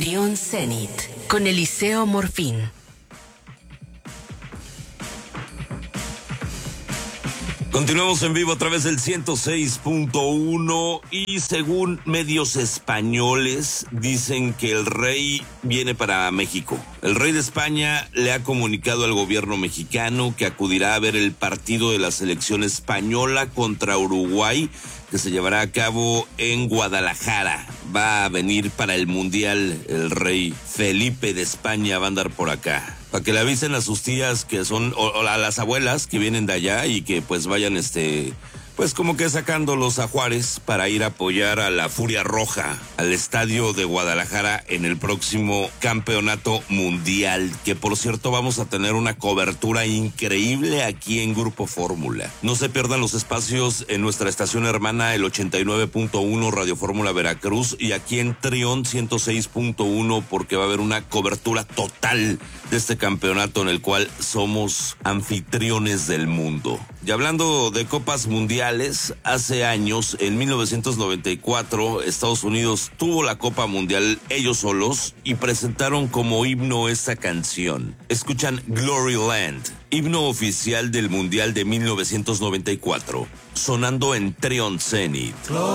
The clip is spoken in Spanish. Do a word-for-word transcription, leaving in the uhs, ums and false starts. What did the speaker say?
Trión Zenit con Eliseo Morfín. Continuamos en vivo a través del ciento seis punto uno y según medios españoles dicen que el rey viene para México. El rey de España le ha comunicado al gobierno mexicano que acudirá a ver el partido de la selección española contra Uruguay, que se llevará a cabo en Guadalajara. Va a venir para el Mundial el rey Felipe de España, va a andar por acá. Para que le avisen a sus tías que son, o, o a las abuelas que vienen de allá y que pues vayan este... pues como que sacándolos a Juárez para ir a apoyar a la Furia Roja al estadio de Guadalajara en el próximo campeonato mundial, que por cierto vamos a tener una cobertura increíble aquí en Grupo Fórmula. No se pierdan los espacios en nuestra estación hermana, el ochenta y nueve punto uno Radio Fórmula Veracruz, y aquí en Trión ciento seis punto uno, porque va a haber una cobertura total de este campeonato en el cual somos anfitriones del mundo. Y hablando de copas mundiales, hace años, en mil novecientos noventa y cuatro, Estados Unidos tuvo la Copa Mundial ellos solos y presentaron como himno esta canción. Escuchan Glory Land, himno oficial del Mundial de mil novecientos noventa y cuatro, sonando en Trión Zenit.